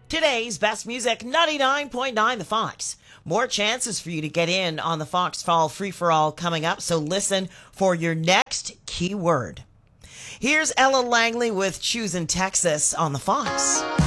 Today's best music, 99.9 The Fox. More chances for you to get in on the Fox Fall Free-for-All coming up, so listen for your next keyword. Here's Ella Langley with Choosing Texas on the Fox.